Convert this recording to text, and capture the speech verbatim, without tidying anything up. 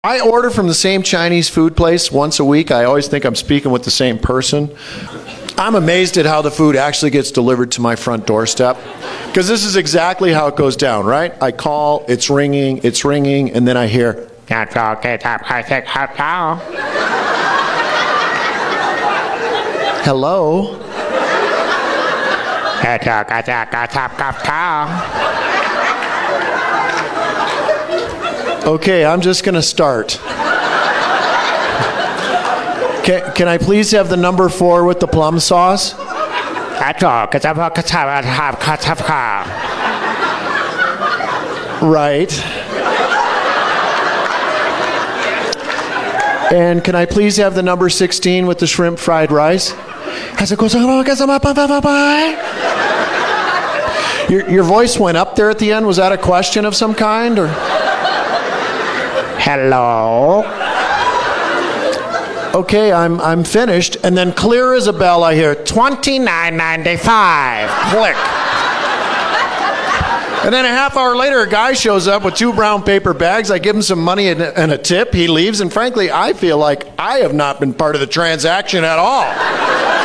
I order from the same Chinese food place once a week. I always think I'm speaking with the same person. I'm amazed at how the food actually gets delivered to my front doorstep. Because this is exactly how it goes down, right? I call, it's ringing, it's ringing, and then I hear, hello? Okay, I'm just going to start. Can, can I please have the number four with the plum sauce? Right. And can I please have the number sixteen with the shrimp fried rice? Your, your voice went up there at the end. Was that a question of some kind? Or hello? Okay, I'm I'm finished. And then clear as a bell, I hear twenty-nine ninety-five. Click. And then a half hour later, a guy shows up with two brown paper bags. I give him some money and, and a tip. He leaves. And frankly, I feel like I have not been part of the transaction at all.